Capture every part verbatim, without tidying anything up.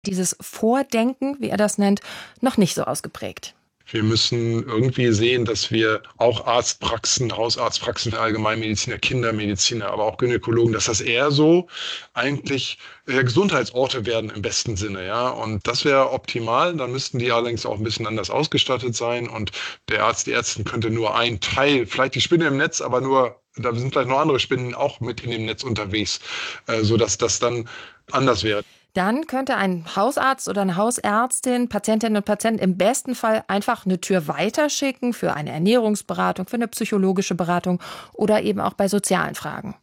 dieses Vordenken, wie er das nennt, noch nicht so ausgeprägt. Wir müssen irgendwie sehen, dass wir auch Arztpraxen, Hausarztpraxen für Allgemeinmediziner, Kindermediziner, aber auch Gynäkologen, dass das eher so eigentlich äh, Gesundheitsorte werden im besten Sinne, ja. Und das wäre optimal. Dann müssten die allerdings auch ein bisschen anders ausgestattet sein. Und der Arzt, die Ärztin könnte nur ein Teil, vielleicht die Spinne im Netz, aber nur, da sind vielleicht noch andere Spinnen auch mit in dem Netz unterwegs, äh, sodass das dann anders wäre. Dann könnte ein Hausarzt oder eine Hausärztin Patientinnen und Patienten im besten Fall einfach eine Tür weiterschicken für eine Ernährungsberatung, für eine psychologische Beratung oder eben auch bei sozialen Fragen.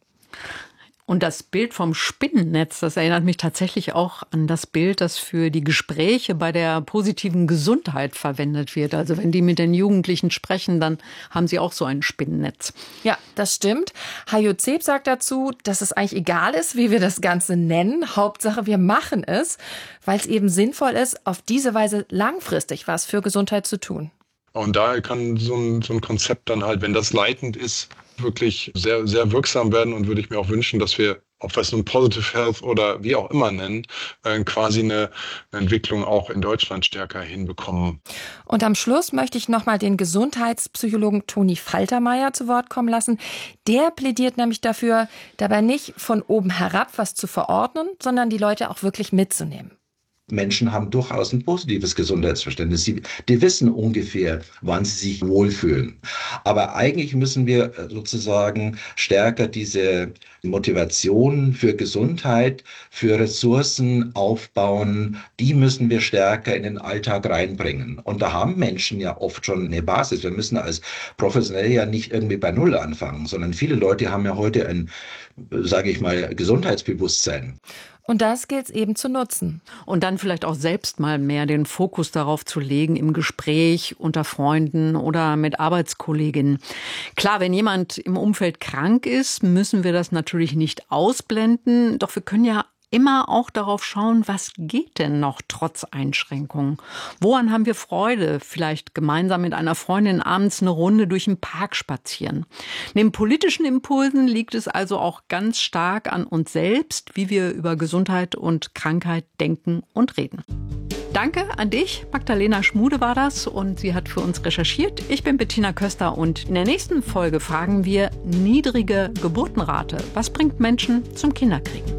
Und das Bild vom Spinnennetz, das erinnert mich tatsächlich auch an das Bild, das für die Gespräche bei der positiven Gesundheit verwendet wird. Also wenn die mit den Jugendlichen sprechen, dann haben sie auch so ein Spinnennetz. Ja, das stimmt. Hajo Zeb sagt dazu, dass es eigentlich egal ist, wie wir das Ganze nennen. Hauptsache, wir machen es, weil es eben sinnvoll ist, auf diese Weise langfristig was für Gesundheit zu tun. Und da kann so ein, so ein Konzept dann halt, wenn das leitend ist, wirklich sehr, sehr wirksam werden und würde ich mir auch wünschen, dass wir, ob wir es nun Positive Health oder wie auch immer nennen, äh, quasi eine, eine Entwicklung auch in Deutschland stärker hinbekommen. Und am Schluss möchte ich nochmal den Gesundheitspsychologen Toni Faltermeier zu Wort kommen lassen. Der plädiert nämlich dafür, dabei nicht von oben herab was zu verordnen, sondern die Leute auch wirklich mitzunehmen. Menschen haben durchaus ein positives Gesundheitsverständnis. Sie, die wissen ungefähr, wann sie sich wohlfühlen. Aber eigentlich müssen wir sozusagen stärker diese Motivation für Gesundheit, für Ressourcen aufbauen. Die müssen wir stärker in den Alltag reinbringen. Und da haben Menschen ja oft schon eine Basis. Wir müssen als Professionelle ja nicht irgendwie bei Null anfangen, sondern viele Leute haben ja heute ein, sage ich mal, Gesundheitsbewusstsein. Und das gilt es eben zu nutzen. Und dann vielleicht auch selbst mal mehr den Fokus darauf zu legen im Gespräch unter Freunden oder mit Arbeitskolleginnen. Klar, wenn jemand im Umfeld krank ist, müssen wir das natürlich nicht ausblenden. Doch wir können ja immer auch darauf schauen, was geht denn noch trotz Einschränkungen? Woran haben wir Freude? Vielleicht gemeinsam mit einer Freundin abends eine Runde durch den Park spazieren. Neben politischen Impulsen liegt es also auch ganz stark an uns selbst, wie wir über Gesundheit und Krankheit denken und reden. Danke an dich, Magdalena Schmude war das und sie hat für uns recherchiert. Ich bin Bettina Köster und in der nächsten Folge fragen wir niedrige Geburtenrate. Was bringt Menschen zum Kinderkriegen?